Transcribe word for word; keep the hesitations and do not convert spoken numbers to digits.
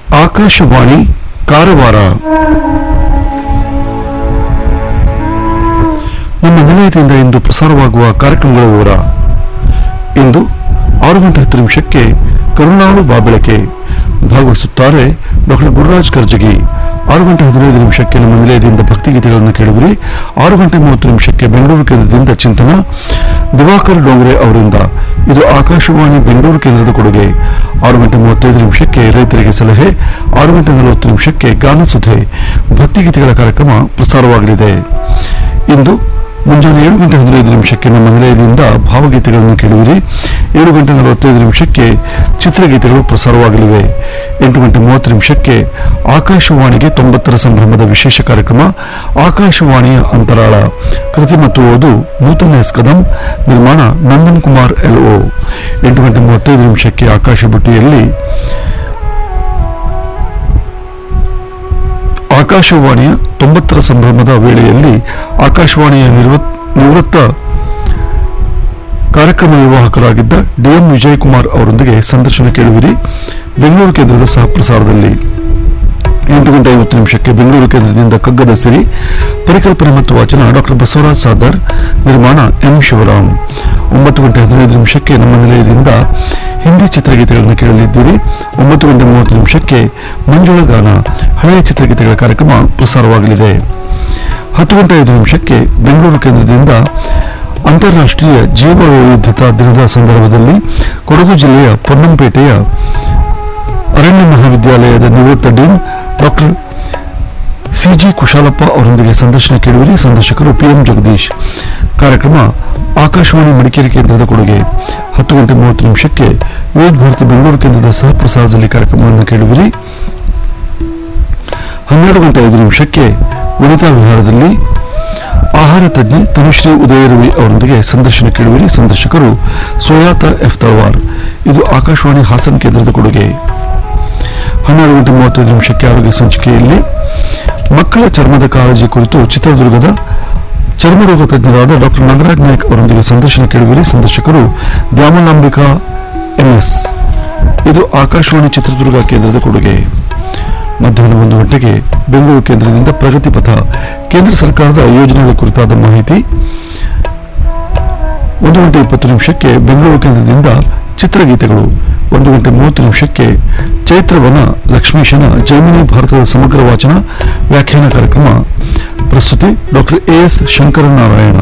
ಆಕಾಶವಾಣಿ ಕಾರವಾರ. ನಮ್ಮ ನಿಲಯದಿಂದ ಇಂದು ಪ್ರಸಾರವಾಗುವ ಕಾರ್ಯಕ್ರಮಗಳ ವಿವರ. ಇಂದು ಆರು ಗಂಟೆ ಹತ್ತು ನಿಮಿಷಕ್ಕೆ ಕರುಣಾಳು ಬಾಬೆಳಕೆ ಭಾಗವಹಿಸುತ್ತಾರೆ ಡಾಕ್ಟರ್ ಗುರುರಾಜ್ ಕರ್ಜಗಿ. ಆರು ಗಂಟೆ ಹದಿನೈದು ನಿಮಿಷಕ್ಕೆ ನಮ್ಮ ನಿಲಯದಿಂದ ಭಕ್ತಿಗೀತೆಗಳನ್ನು ಕೇಳುವಿರಿ. ಆರು ಗಂಟೆ ಮೂವತ್ತು ನಿಮಿಷಕ್ಕೆ ಬೆಂಗಳೂರು ಕೇಂದ್ರದಿಂದ ಚಿಂತನ ದಿವಾಕರ್ ಡೋಂಗ್ರೆ ಅವರಿಂದ. ಇದು ಆಕಾಶವಾಣಿ ಬೆಂಗಳೂರು ಕೇಂದ್ರದ ಕೊಡುಗೆ. ಆರು ಗಂಟೆ ಮೂವತ್ತೈದು ನಿಮಿಷಕ್ಕೆ ರೈತರಿಗೆ ಸಲಹೆ. ಆರು ಗಂಟೆ ನಲವತ್ತು ನಿಮಿಷಕ್ಕೆ ಗಾನಸುಧೆ ಭಕ್ತಿಗೀತೆಗಳ ಕಾರ್ಯಕ್ರಮ ಪ್ರಸಾರವಾಗಲಿದೆ. ಇಂದು ಮುಂಜಾನೆ ಏಳು ಗಂಟೆ ಹದಿನೈದು ನಿಮಿಷಕ್ಕೆ ನಮ್ಮ ನಿಲಯದಿಂದ ಭಾವಗೀತೆಗಳನ್ನು ಕೇಳುವಿರಿ. ಏಳು ಗಂಟೆ ನಲವತ್ತೈದು ನಿಮಿಷಕ್ಕೆ ಚಿತ್ರಗೀತೆಗಳು ಪ್ರಸಾರವಾಗಲಿವೆ. ಎಂಟು ಗಂಟೆ ಮೂವತ್ತು ನಿಮಿಷಕ್ಕೆ ಆಕಾಶವಾಣಿಗೆ ತೊಂಬತ್ತರ ಸಂಭ್ರಮದ ವಿಶೇಷ ಕಾರ್ಯಕ್ರಮ ಆಕಾಶವಾಣಿಯ ಅಂತರಾಳ. ಕೃತಿ ಮತ್ತು ಓದು ನೂತನ ಎಸ್ ಕದಂ, ನಿರ್ಮಾಣ ನಂದನ್ ಕುಮಾರ್ ಎಲ್ ಒ. ಎಂಟು ಗಂಟೆ ಮೂವತ್ತೈದು ನಿಮಿಷಕ್ಕೆ ಆಕಾಶ ಬುಟ್ಟಿಯಲ್ಲಿ ಆಕಾಶವಾಣಿಯ ತೊಂಬತ್ತರ ಸಂಭ್ರಮದ ವೇಳೆಯಲ್ಲಿ ಆಕಾಶವಾಣಿಯ ನಿವೃತ್ತ ಕಾರ್ಯಕ್ರಮ ನಿರ್ವಾಹಕರಾಗಿದ್ದ ಡಿಎಂ ವಿಜಯಕುಮಾರ್ ಅವರೊಂದಿಗೆ ಸಂದರ್ಶನ ಕೇಳುವಿರಿ, ಬೆಂಗಳೂರು ಕೇಂದ್ರದ ಸಹ ಪ್ರಸಾರದಲ್ಲಿ. ಎಂಟು ಗಂಟೆ ಐವತ್ತು ನಿಮಿಷಕ್ಕೆ ಬೆಂಗಳೂರು ಕೇಂದ್ರದಿಂದ ಕಗ್ಗದ ಸಿರಿ, ಪರಿಕಲ್ಪನೆ ಮತ್ತು ವಾಚನ ಡಾಕ್ಟರ್ ಬಸವರಾಜ್ ಸಾದರ್, ನಿರ್ಮಾಣ ಎಂ ಶಿವರಾಮ್. ಒಂಬತ್ತು ಗಂಟೆ ಹದಿನೈದು ನಿಮಿಷಕ್ಕೆ ನಮ್ಮ ನಿಲಯದಿಂದ ಹಿಂದಿ ಚಿತ್ರಗೀತೆಗಳನ್ನು ಕೇಳಲಿದ್ದೀರಿ. ಒಂಬತ್ತು ಗಂಟೆ ಮೂವತ್ತು ನಿಮಿಷಕ್ಕೆ ಮಂಜುಳ ಗಾನ ಹಳೆಯ ಚಿತ್ರಗೀತೆಗಳ ಕಾರ್ಯಕ್ರಮ ಪ್ರಸಾರವಾಗಲಿದೆ. ಹತ್ತು ಗಂಟೆ ಐದು ನಿಮಿಷಕ್ಕೆ ಬೆಂಗಳೂರು ಕೇಂದ್ರದಿಂದ ಅಂತಾರಾಷ್ಟ್ರೀಯ ಜೀವ ವೈವಿಧ್ಯತಾ ದಿನದ ಸಂದರ್ಭದಲ್ಲಿ ಕೊಡಗು ಜಿಲ್ಲೆಯ ಪೊನ್ನಂಪೇಟೆಯ ಅರಣ್ಯ ಮಹಾವಿದ್ಯಾಲಯದ ನಿವೃತ್ತ ಡೀನ್ ಡಾಕ್ಟರ್ ಸಿಜಿ ಕುಶಾಲಪ್ಪ ಅವರೊಂದಿಗೆ ಸಂದರ್ಶನ ಕೇಳುವಿರಿ. ಸಂದರ್ಶಕರು ಪಿಎಂ ಜಗದೀಶ್. ಕಾರ್ಯಕ್ರಮ ಆಕಾಶವಾಣಿ ಮಡಿಕೇರಿ ಕೇಂದ್ರದ ಕೊಡುಗೆ. ಹತ್ತು ಗಂಟೆ ಮೂವತ್ತು ನಿಮಿಷಕ್ಕೆ ವಿವಿಧ ಭಾರತಿ ಬೆಂಗಳೂರು ಕೇಂದ್ರದ ಸಹ ಪ್ರಸಾರದಲ್ಲಿ ಕಾರ್ಯಕ್ರಮವನ್ನು ಕೇಳುವಿರಿ. ಹನ್ನೆರಡು ಗಂಟೆ ಐದು ನಿಮಿಷಕ್ಕೆ ವನಿತಾ ವಿಹಾರದಲ್ಲಿ ಆಹಾರ ತಜ್ಞೆ ತನುಶ್ರೀ ಉದಯರವಿ ಅವರೊಂದಿಗೆ ಸಂದರ್ಶನ ಕೇಳುವಿರಿ. ಸಂದರ್ಶಕರು ಸೋಯಾತ ಎಫ್ ತಳವಾರ್. ಇದು ಆಕಾಶವಾಣಿ ಹಾಸನ ಕೇಂದ್ರದ ಕೊಡುಗೆ. ಹನ್ನೆರಡು ಗಂಟೆ ಮೂವತ್ತೈದು ನಿಮಿಷಕ್ಕೆ ಆರೋಗ್ಯ ಸಂಚಿಕೆಯಲ್ಲಿ ಮಕ್ಕಳ ಚರ್ಮದ ಕಾಳಜಿ ಕುರಿತು ಚಿತ್ರದುರ್ಗದ ಚರ್ಮರೋಗ ತಜ್ಞರಾದ ಡಾಕ್ಟರ್ ನಾಗರಾಜ್ ನಾಯ್ಕ್ ಅವರೊಂದಿಗೆ ಸಂದರ್ಶನ ಕೇಳುವಿರಿ. ಸಂದರ್ಶಕರು ದ್ಯಾಮಲಾಂಬಿಕಾ ಎಂಎಸ್. ಇದು ಆಕಾಶವಾಣಿ ಚಿತ್ರದುರ್ಗ ಕೇಂದ್ರದ ಕೊಡುಗೆ. ಮಧ್ಯಾಹ್ನ ಒಂದು ಗಂಟೆಗೆ ಬೆಂಗಳೂರು ಕೇಂದ್ರದಿಂದ ಪ್ರಗತಿ ಪಥ ಕೇಂದ್ರ ಸರ್ಕಾರದ ಯೋಜನೆಗಳ ಕುರಿತಾದ ಮಾಹಿತಿ. ಒಂದು ಗಂಟೆ ಇಪ್ಪತ್ತು ನಿಮಿಷಕ್ಕೆ ಬೆಂಗಳೂರು ಕೇಂದ್ರದಿಂದ ಚಿತ್ರಗೀತೆಗಳು. ಒಂದು ಗಂಟೆ ಮೂವತ್ತು ನಿಮಿಷಕ್ಕೆ ಚೈತ್ರವನ ಲಕ್ಷ್ಮೀಶನ ಜೈಮಿನಿ ಭಾರತದ ಸಮಗ್ರ ವಾಚನ ವ್ಯಾಖ್ಯಾನ ಕಾರ್ಯಕ್ರಮ. ಪ್ರಸ್ತುತಿ ಡಾಕ್ಟರ್ ಎ ಎಸ್ ಶಂಕರನಾರಾಯಣ.